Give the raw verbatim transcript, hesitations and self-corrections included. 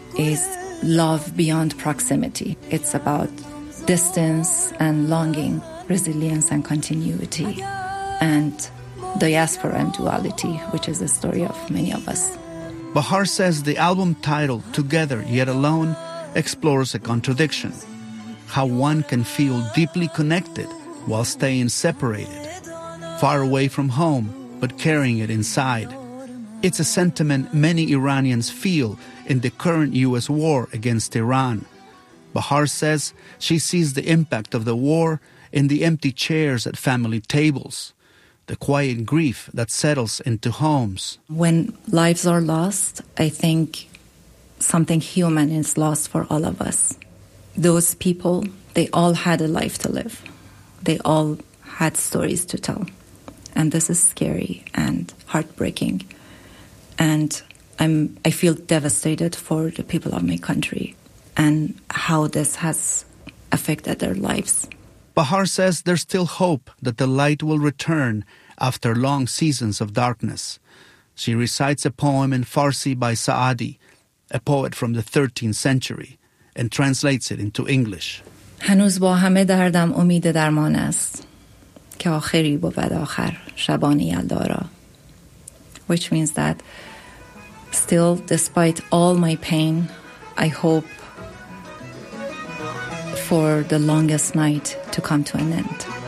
is love beyond proximity. It's about distance and longing, resilience and continuity, and diaspora and duality, which is the story of many of us. Bahar says the album title, Together Yet Alone, explores a contradiction. How one can feel deeply connected while staying separated, far away from home, but carrying it inside. It's a sentiment many Iranians feel in the current U S war against Iran. Bahar says she sees the impact of the war in the empty chairs at family tables, the quiet grief that settles into homes. When lives are lost, I think something human is lost for all of us. Those people, they all had a life to live. They all had stories to tell. And this is scary and heartbreaking. And I'm, I feel devastated for the people of my country and how this has affected their lives. Bahar says there's still hope that the light will return after long seasons of darkness. She recites a poem in Farsi by Saadi, a poet from the thirteenth century, and translates it into English. هنوز با همه دردم امید درمان است که آخری بود آخر شبان یلدارا. Which means that still, despite all my pain, I hope for the longest night to come to an end.